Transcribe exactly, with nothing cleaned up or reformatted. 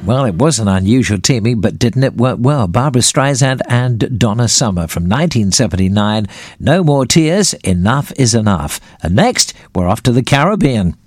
Well, it was an unusual teaming, but didn't it work well? Barbra Streisand and Donna Summer from nineteen seventy-nine. No More Tears, Enough is Enough. And next, we're off to the Caribbean.